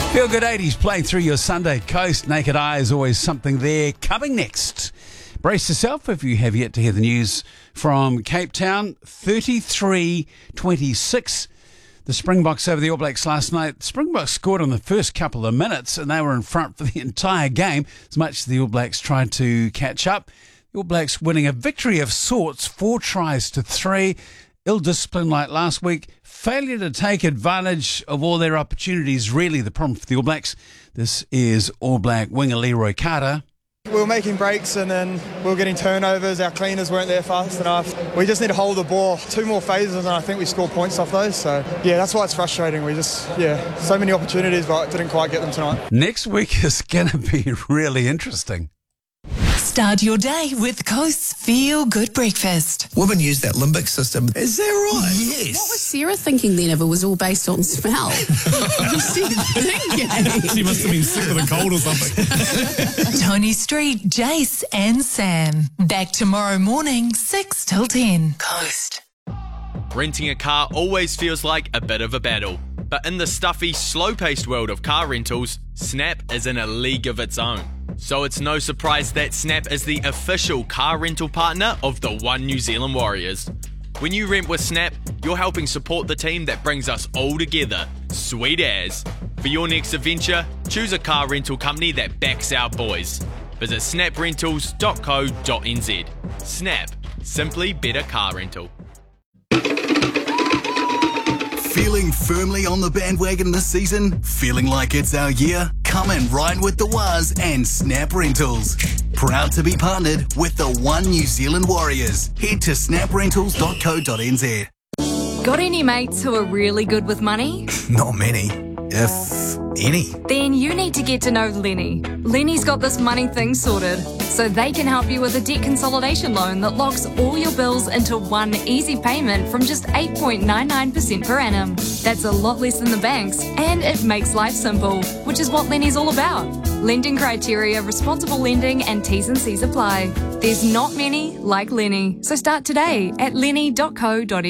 Feel Good 80s playing through your Sunday coast. Naked Eye is always something there. Coming next. Brace yourself if you have yet to hear the news from Cape Town. 33-26. The Springboks over the All Blacks last night. The Springboks scored in the first couple of minutes and they were in front for the entire game, as much as the All Blacks tried to catch up. The All Blacks winning a victory of sorts, 4-3. Ill-discipline like last week. Failure to take advantage of all their opportunities, really the problem for the All Blacks. This is All Black winger Leroy Carter. We were making breaks and then we were getting turnovers. Our cleaners weren't there fast enough. We just need to hold the ball. 2 more phases and I think we scored points off those. So, yeah, that's why it's frustrating. We just, so many opportunities but didn't quite get them tonight. Next week is going to be really interesting. Start your day with Coast's Feel Good Breakfast. Women use that limbic system. Is that right? Yes. What was Sarah thinking then if it was all based on smell? What was she thinking? She must have been sick with a cold or something. Tony Street, Jace and Sam. Back tomorrow morning, 6 till 10. Coast. Renting a car always feels like a bit of a battle. But in the stuffy, slow-paced world of car rentals, Snap is in a league of its own. So it's no surprise that Snap is the official car rental partner of the One New Zealand Warriors. When you rent with Snap, you're helping support the team that brings us all together. Sweet as. For your next adventure, choose a car rental company that backs our boys. Visit snaprentals.co.nz. Snap. Simply better car rental. Feeling firmly on the bandwagon this season? Feeling like it's our year? Come and ride with the Waz and Snap Rentals. Proud to be partnered with the One New Zealand Warriors. Head to snaprentals.co.nz. Got any mates who are really good with money? Not many, if any. Then you need to get to know Lenny. Lenny's got this money thing sorted, so they can help you with a debt consolidation loan that locks all your bills into one easy payment from just 8.99% per annum. That's a lot less than the banks, and it makes life simple, which is what Lenny's all about. Lending criteria, responsible lending, and T's and C's apply. There's not many like Lenny, so start today at lenny.co.nz.